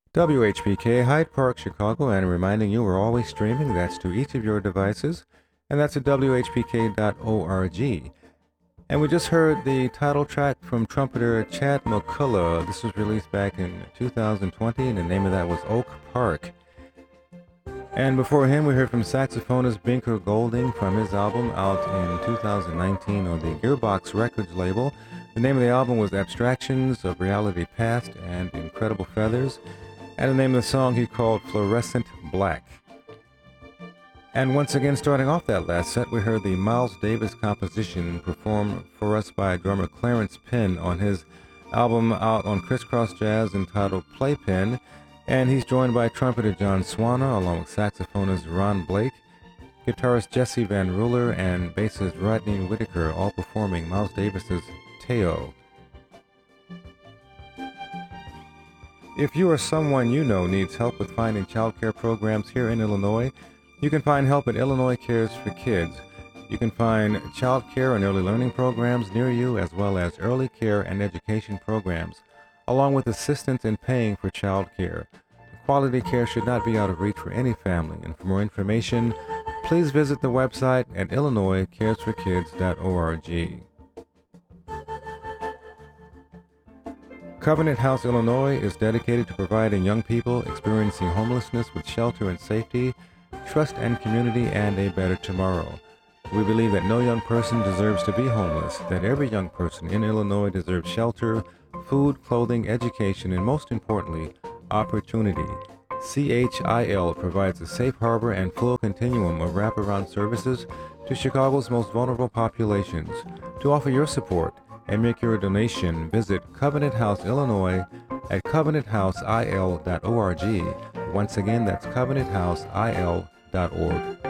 WHPK, Hyde Park, Chicago, and reminding you we're always streaming. That's to each of your devices, and that's at WHPK.org. And we just heard the title track from trumpeter Chad McCullough. This was released back in 2020, and the name of that was Oak Park. And before him, we heard from saxophonist Binker Golding from his album out in 2019 on the Gearbox Records label. The name of the album was Abstractions of Reality Past and Incredible Feathers, and the name of the song he called Fluorescent Black. And once again, starting off that last set, we heard the Miles Davis composition performed for us by drummer Clarence Penn on his album out on Crisscross Jazz entitled Playpen, and he's joined by trumpeter John Swana along with saxophonist Ron Blake, guitarist Jesse Van Ruler, and bassist Rodney Whitaker, all performing Miles Davis's Teo. If you or someone you know needs help with finding child care programs here in Illinois, you can find help at Illinois Cares for Kids. You can find child care and early learning programs near you, as well as early care and education programs, along with assistance in paying for child care. Quality care should not be out of reach for any family, and for more information, please visit the website at illinoiscaresforkids.org. Covenant House, Illinois is dedicated to providing young people experiencing homelessness with shelter and safety, trust and community, and a better tomorrow. We believe that no young person deserves to be homeless, that every young person in Illinois deserves shelter, food, clothing, education, and most importantly, opportunity. CHIL provides a safe harbor and full continuum of wraparound services to Chicago's most vulnerable populations. To offer your support and make your donation, visit Covenant House, Illinois at covenanthouseil.org. Once again, that's covenanthouseil.org.